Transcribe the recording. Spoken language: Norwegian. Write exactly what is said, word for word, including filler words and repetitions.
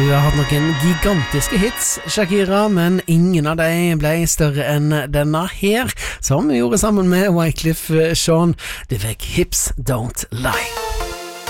Hun har hatt noen gigantiske hits, Shakira, men ingen av dem ble større enn denne her, som vi gjorde sammen med Wyclef Jean. Det fikk Hips Don't Lie.